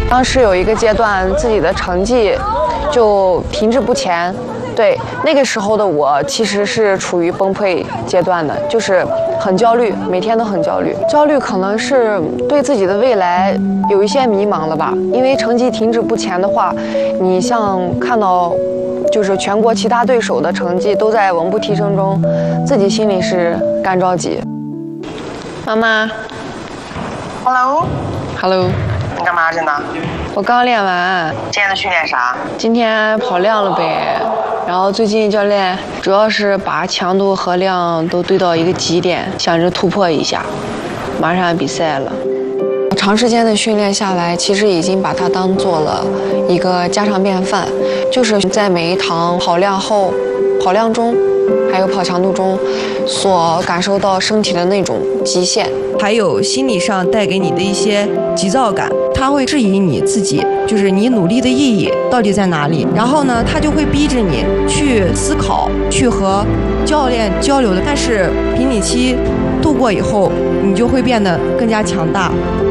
当时有一个阶段，自己的成绩就停滞不前。对，那个时候的我其实是处于崩溃阶段的，就是很焦虑，每天都很焦虑。焦虑可能是对自己的未来有一些迷茫了吧，因为成绩停滞不前的话，你像看到就是全国其他对手的成绩都在稳步提升中，自己心里是干着急。妈妈 ，Hello， 你干嘛去呢？ 我刚练完。 今天的训练啥？ 今天跑量了呗。然后最近教练主要是把强度和量都堆到一个极点，想着突破一下。马上比赛了。长时间的训练下来，其实已经把它当做了一个家常便饭，就是在每一堂跑量后、跑量中，还有跑强度中，所感受到身体的那种极限， 还有心理上带给你的一些急躁感，它会质疑你自己，就是你努力的意义到底在哪里。然后呢，它就会逼着你去思考，去和教练交流的。但是瓶颈期度过以后，你就会变得更加强大。